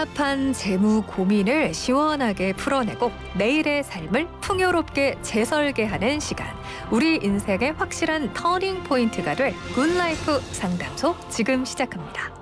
답답한 재무 고민을 시원하게 풀어내고 내일의 삶을 풍요롭게 재설계하는 시간. 우리 인생의 확실한 터닝 포인트가 될 굿라이프 상담소 지금 시작합니다.